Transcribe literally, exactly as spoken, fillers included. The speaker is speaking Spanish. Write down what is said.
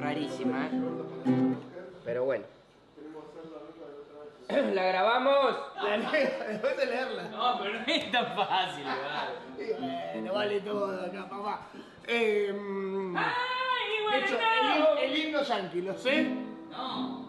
rarísima, ¿eh? Pero bueno. ¿La grabamos? Después de leerla. No, pero no es tan fácil, ¿vale? Bueno, vale todo acá, papá. Eh, ¡Ay, de hecho, el, el himno yankee, ¿lo sé? No.